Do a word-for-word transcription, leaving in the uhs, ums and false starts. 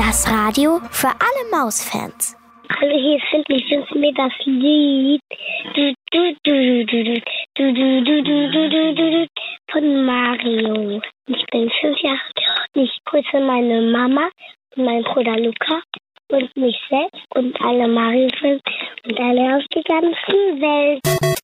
Das Radio für alle Mausfans. Hallo, hier ist Finn, ich wünsche mir das Lied du, du, du, du, du, du, du, du, du, du, du, du, du, von Mario. Ich bin fünf Jahre und ich grüße meine Mama und meinen Bruder Luca und mich selbst und alle Mario-Fans und alle auf der ganzen Welt.